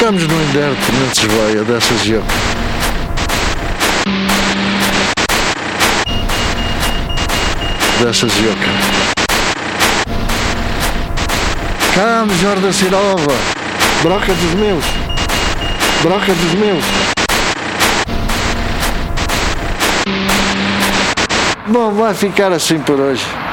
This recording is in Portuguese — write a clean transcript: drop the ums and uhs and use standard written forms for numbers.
Estamos no inverno, não se vai dessas yoga. Dessas yoga. Calma, Jorge Silva. Broca dos meus. Broca dos meus. Bom, vai ficar assim por hoje.